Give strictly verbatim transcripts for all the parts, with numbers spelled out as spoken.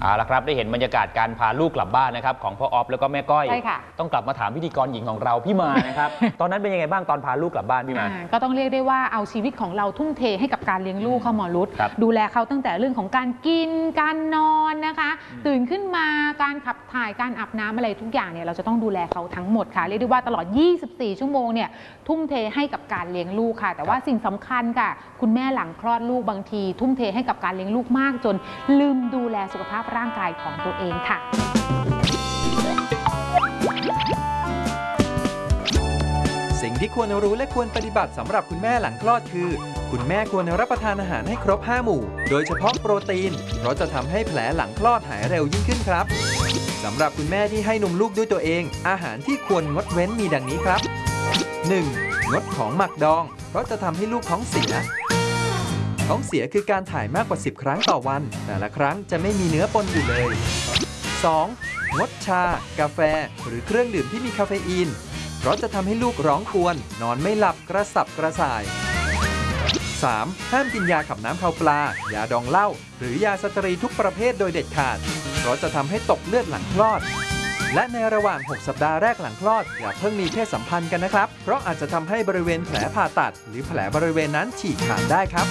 เอาละครับได้เห็นบรรยากาศการพาลูกกลับบ้านนะครับของพ่อออฟแล้วก็แม่ก้อยต้องกลับมาถามพิธีกรหญิงของเราพี่มานะครับ ตอนนั้นเป็นยังไงบ้างตอนพาลูกกลับบ้านพี่มาก็ต้องเรียกได้ว่าเอาชีวิตของเราทุ่มเทให้กับการเลี้ยงลูกค่ะหมอรุตดูแลเขาตั้งแต่เรื่องของการกินการนอนนะคะตื่นขึ้นมาการขับถ่ายการอาบน้ำอะไรทุกอย่างเนี่ยเราจะต้องดูแลเขาทั้งหมดค่ะเรียกได้ว่าตลอดยี่สิบสี่ชั่วโมงเนี่ยทุ่มเทให้กับการเลี้ยงลูกค่ะแต่ว่าสิ่งสำคัญค่ะคุณแม่หลังคลอดลูกบางทีทุ่มเทให้กับการเลี้ยงลูกมากจนลืมดูแลสุขภาพร่างกายของตัวเองค่ะสิ่งที่ควรรู้และควรปฏิบัติสำหรับคุณแม่หลังคลอดคือคุณแม่ควรรับประทานอาหารให้ครบห้าหมู่โดยเฉพาะโปรตีนเพราะจะทำให้แผลหลังคลอดหายเร็วยิ่งขึ้นครับสำหรับคุณแม่ที่ให้นมลูกด้วยตัวเองอาหารที่ควรงดเว้นมีดังนี้ครับ หนึ่ง. งดของหมักดองเพราะจะทำให้ลูกท้องเสียท้องเสียคือการถ่ายมากกว่าสิบครั้งต่อวันแต่ละครั้งจะไม่มีเนื้อปนอยู่เลย สอง. งดชากาแฟหรือเครื่องดื่มที่มีคาเฟอีนเพราะจะทำให้ลูกร้องกวนนอนไม่หลับกระสับกระส่าย สาม. ห้ามกินยาขับน้ำคาวปลายาดองเหล้าหรือยาสเตอรอยด์ทุกประเภทโดยเด็ดขาดเพราะจะทำให้ตกเลือดหลังคลอดและในระหว่างหกสัปดาห์แรกหลังคลอดอย่าเพิ่งมีเพศสัมพันธ์กันนะครับเพราะอาจจะทำให้บริเวณแผลผ่าตัดหรือแผลบริเวณนั้นฉีกขาดได้ครับ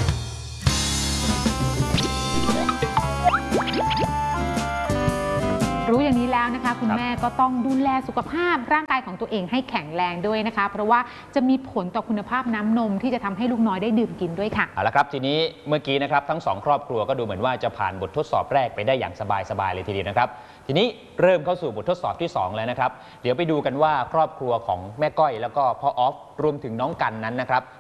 รู้อย่างนี้แล้วนะคะคุณแม่ก็ต้องดูแลสุขภาพร่างกายของตัวเองให้แข็งแรงด้วยนะคะเพราะว่าจะมีผลต่อคุณภาพน้ำนมที่จะทำให้ลูกน้อยได้ดื่มกินด้วยค่ะเอาละครับทีนี้เมื่อกี้นะครับทั้งสองครอบครัวก็ดูเหมือนว่าจะผ่านบททดสอบแรกไปได้อย่างสบายๆเลยทีเดียวนะครับทีนี้เริ่มเข้าสู่บททดสอบที่สองแล้วนะครับเดี๋ยวไปดูกันว่าครอบครัวของแม่ก้อยแล้วก็พ่อออฟรวมถึงน้องกันนั้นนะครับ